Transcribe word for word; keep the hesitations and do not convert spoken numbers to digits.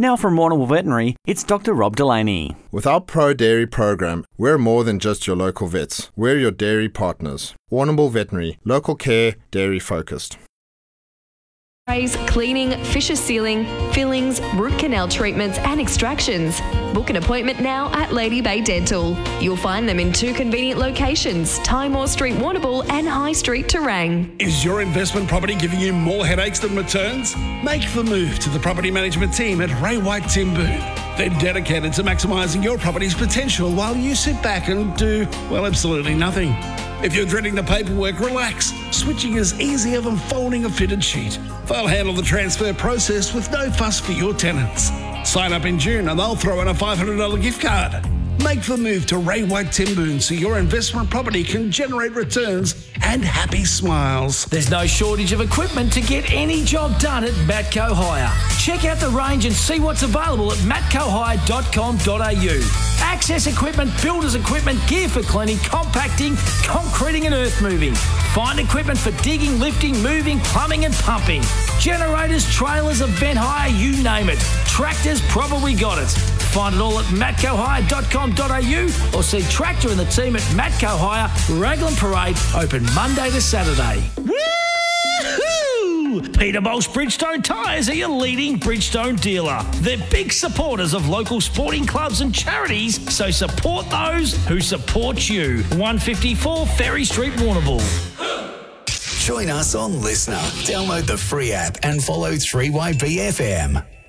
Now from Warrnambool Veterinary, it's Doctor Rob Delaney. With our Pro Dairy program, we're more than just your local vets. We're your dairy partners. Warrnambool Veterinary, local care, dairy focused. Cleaning, fissure sealing, fillings, root canal treatments and extractions. Book an appointment now at Lady Bay Dental. You'll find them in two convenient locations, Timor Street, Warrnambool and High Street, Terang. Is your investment property giving you more headaches than returns? Make the move to the property management team at Ray White Tim Boone. They're dedicated to maximising your property's potential while you sit back and do, well, absolutely nothing. If you're dreading the paperwork, relax. Switching is easier than folding a fitted sheet. They'll handle the transfer process with no fuss for your tenants. Sign up in June and they'll throw in a five hundred dollars gift card. Make the move to Ray White Tim Boone so your investment property can generate returns and happy smiles. There's no shortage of equipment to get any job done at Matco Hire. Check out the range and see what's available at matco hire dot com dot a u. Access equipment, builder's equipment, gear for cleaning, compacting, concreting and earth moving. Find equipment for digging, lifting, moving, plumbing and pumping. Generators, trailers, event hire, you name it. Tractors probably got it. Find it all at matco hire dot com dot a u or see Tractor and the team at Matco Hire, Raglan Parade, open Monday to Saturday. Woo-hoo! Peterbolt's Bridgestone Tyres are your leading Bridgestone dealer. They're big supporters of local sporting clubs and charities, so support those who support you. one fifty-four Ferry Street, Warrnambool. Join us on Listener. Download the free app and follow three Y B F M.